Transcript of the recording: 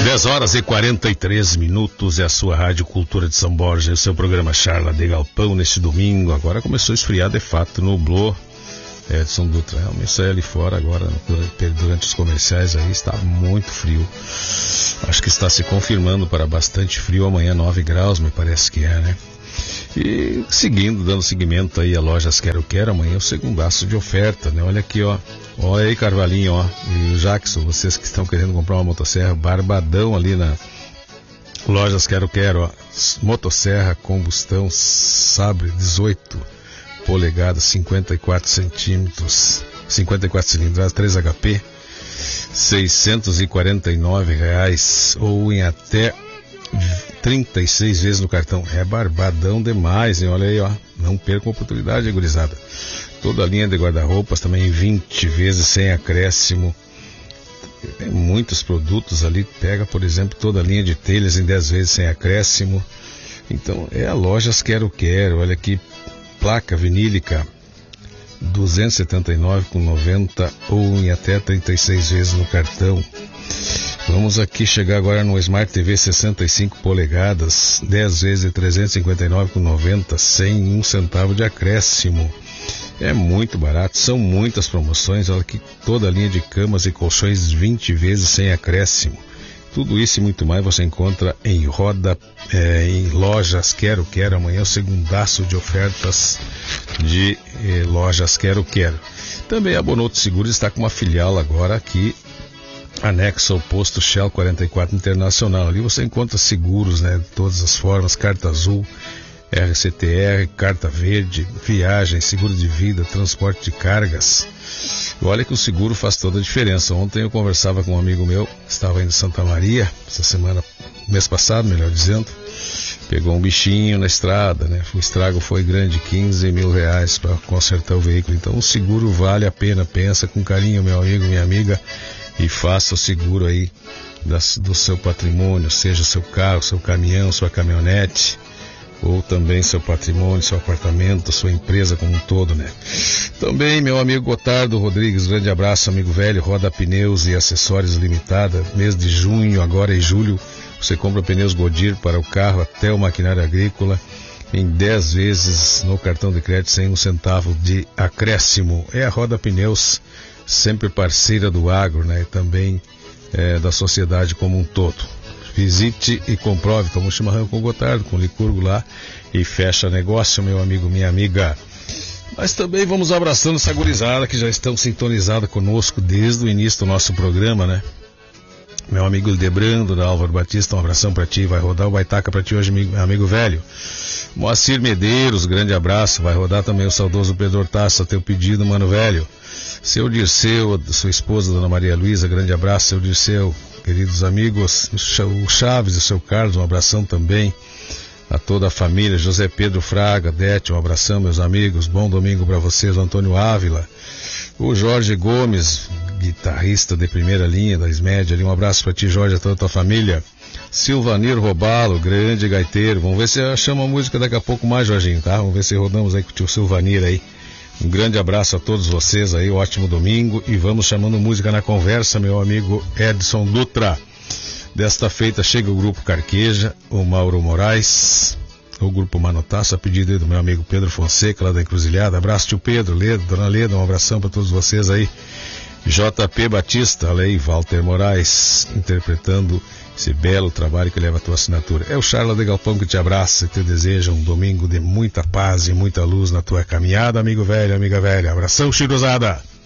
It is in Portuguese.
10h43 é a sua Rádio Cultura de São Borja, o seu programa Charla de Galpão neste domingo. Agora começou a esfriar de fato, nublou. Edson Dutra, realmente saí ali fora agora, durante os comerciais aí, está muito frio. Acho que está se confirmando para bastante frio, amanhã 9 graus, me parece que é, né? E dando seguimento aí a Lojas Quero Quero, amanhã é o segundaço de oferta, né? Olha aqui, ó. Olha aí, Carvalhinho, ó. E o Jackson, vocês que estão querendo comprar uma motosserra, barbadão ali na Lojas Quero Quero, ó. Motosserra, combustão, Sabre, 18 polegadas, 54 centímetros, 54 cilindradas, 3 HP, R$ 649, ou em até 36 vezes no cartão. É barbadão demais, hein? Olha aí, ó. Não perca a oportunidade, gurizada. Toda a linha de guarda-roupas também 20 vezes sem acréscimo. Tem muitos produtos ali. Pega, por exemplo, toda a linha de telhas em 10 vezes sem acréscimo. Então, é a Lojas Quero Quero. Olha aqui, placa vinílica 279,90 ou em até 36 vezes no cartão. Vamos aqui chegar agora no Smart TV 65 polegadas, 10 vezes de 359,90, sem um centavo de acréscimo. É muito barato, são muitas promoções. Olha aqui, toda a linha de camas e colchões 20 vezes sem acréscimo. Tudo isso e muito mais você encontra em em Lojas Quero Quero. Amanhã é o segundaço de ofertas de Lojas Quero Quero. Também a Bonotto Seguros está com uma filial agora aqui, anexo ao posto Shell 44 Internacional. Ali você encontra seguros, né, de todas as formas: carta azul, RCTR, carta verde, viagem, seguro de vida, transporte de cargas. Olha que o seguro faz toda a diferença. Ontem eu conversava com um amigo meu que estava indo em Santa Maria, essa semana, mês passado, melhor dizendo, pegou um bichinho na estrada, né? O estrago foi grande, R$15 mil para consertar o veículo. Então o seguro vale a pena. Pensa com carinho, meu amigo, minha amiga, e faça o seguro aí do seu patrimônio, seja seu carro, seu caminhão, sua caminhonete, ou também seu patrimônio, seu apartamento, sua empresa como um todo, né? Também meu amigo Gotardo Rodrigues, grande abraço, amigo velho. Roda Pneus e Acessórios Limitada, mês de junho, agora em julho, você compra pneus Goodyear para o carro até o maquinário agrícola em 10 vezes no cartão de crédito sem um centavo de acréscimo. É a Roda Pneus, sempre parceira do agro, né? E também da sociedade como um todo. Visite e comprove, toma um chimarrão com o Gotardo, com o Licurgo lá, e fecha negócio, meu amigo, minha amiga. Mas também vamos abraçando essa gurizada que já estão sintonizados conosco desde o início do nosso programa, né? Meu amigo Ildebrando, da Álvaro Batista, um abração pra ti. Vai rodar o Baitaca pra ti hoje, meu amigo velho. Moacir Medeiros, grande abraço. Vai rodar também o saudoso Pedro Hortaça, teu pedido, mano velho. Seu Dirceu, sua esposa, Dona Maria Luísa, grande abraço, seu Dirceu. Queridos amigos, o Chaves e o seu Carlos, um abração também a toda a família. José Pedro Fraga, Dete, um abração, meus amigos. Bom domingo para vocês. O Antônio Ávila, o Jorge Gomes, guitarrista de primeira linha da SMED, ali, um abraço para ti, Jorge, a toda a tua família. Silvanir Robalo, grande gaiteiro. Vamos ver se eu chamo a música daqui a pouco mais, Jorginho, tá? Vamos ver se rodamos aí com o tio Silvanir aí. Um grande abraço a todos vocês aí, ótimo domingo, e vamos chamando música na conversa, meu amigo Edson Dutra. Desta feita chega o Grupo Carqueja, o Mauro Moraes, o Grupo Manotaço, a pedido do meu amigo Pedro Fonseca, lá da Encruzilhada. Abraço, tio Pedro, Leda, Dona Leda, um abração para todos vocês aí. JP Batista, olha aí, Walter Moraes, interpretando esse belo trabalho que leva a tua assinatura. É o Charla de Galpão que te abraça e te deseja um domingo de muita paz e muita luz na tua caminhada, amigo velho, amiga velha. Abração, chiruzada!